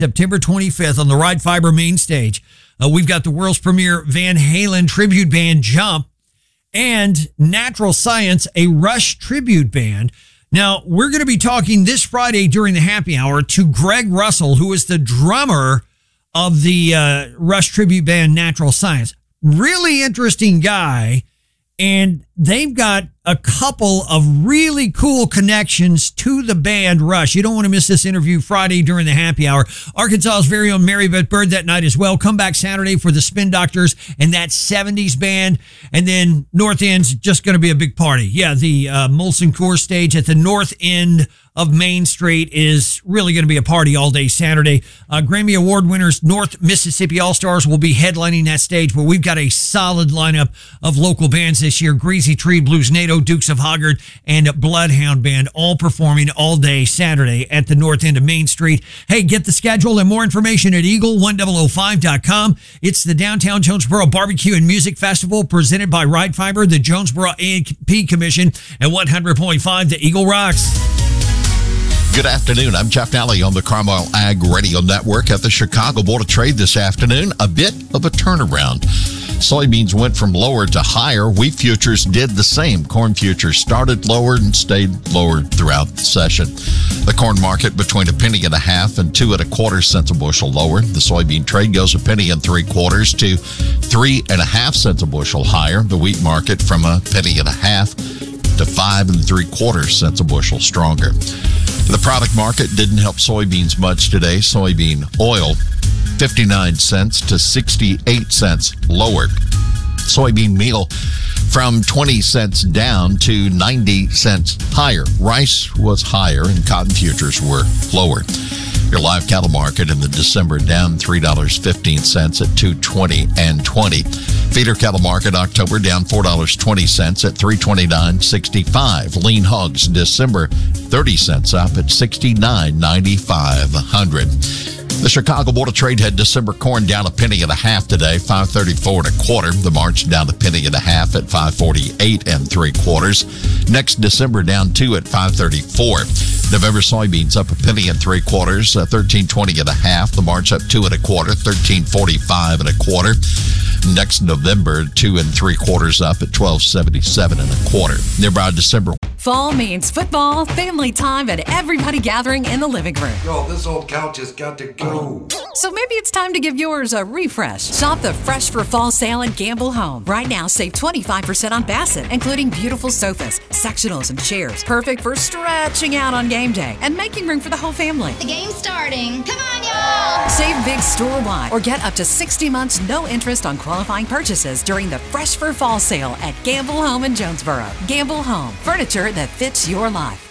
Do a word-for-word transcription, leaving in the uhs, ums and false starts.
September twenty-fifth on the Ride Fiber main stage. Uh, we've got the world's premier Van Halen tribute band Jump and Natural Science, a Rush tribute band. Now, we're going to be talking this Friday during the happy hour to Greg Russell, who is the drummer of the uh, Rush tribute band Natural Science. Really interesting guy. And they've got a couple of really cool connections to the band Rush. You don't want to miss this interview Friday during the happy hour. Arkansas's very own Mary Beth Bird that night as well. Come back Saturday for the Spin Doctors and that seventies band. And then North End's just going to be a big party. Yeah, the uh, Molson Coors stage at the North End of Main Street is really going to be a party all day Saturday. Uh, Grammy Award winners North Mississippi All-Stars will be headlining that stage, but we've got a solid lineup of local bands this year. Greasy Tree, Blues NATO, Dukes of Hazzard, and Bloodhound Band all performing all day Saturday at the North End of Main Street. Hey, get the schedule and more information at eagle one thousand five dot com. It's the Downtown Jonesboro Barbecue and Music Festival presented by Ride Fiber, the Jonesboro A P Commission, and one hundred point five The Eagle Rocks. Good afternoon. I'm Jeff Nally on the Carmel Ag Radio Network at the Chicago Board of Trade this afternoon. A bit of a turnaround. Soybeans went from lower to higher. Wheat futures did the same. Corn futures started lower and stayed lower throughout the session. The corn market between a penny and a half and two and a quarter cents a bushel lower. The soybean trade goes a penny and three quarters to three and a half cents a bushel higher. The wheat market from a penny and a half to five and three quarters cents a bushel stronger. The product market didn't help soybeans much today. Soybean oil, fifty-nine cents to sixty-eight cents lower. Soybean meal from twenty cents down to ninety cents higher. Rice was higher and cotton futures were lower. Your live cattle market in the December down three dollars and fifteen cents at two twenty and twenty. Feeder cattle market October down four dollars and twenty cents at three twenty-nine sixty-five. Lean hogs December thirty cents up at sixty-nine ninety-five a hundred. The Chicago Board of Trade had December corn down a penny and a half today, five thirty-four and a quarter. The March down a penny and a half at five forty-eight and three quarters. Next December down two at five thirty-four. November soybeans up a penny and three quarters, uh, thirteen twenty and a half. The March up two and a quarter, thirteen forty-five and a quarter. Next November, two and three quarters up at twelve seventy-seven and a quarter. Nearby December. Fall means football, family time, and everybody gathering in the living room. Yo, this old couch has got to go. So maybe it's time to give yours a refresh. Shop the Fresh for Fall sale at Gamble Home. Right now, save twenty-five percent on Bassett, including beautiful sofas, sectionals, and chairs. Perfect for stretching out on game day and making room for the whole family. The game's starting. Come on, y'all! Save big store-wide or get up to sixty months no interest on qualifying purchases during the Fresh for Fall sale at Gamble Home in Jonesboro. Gamble Home, furniture that fits your life.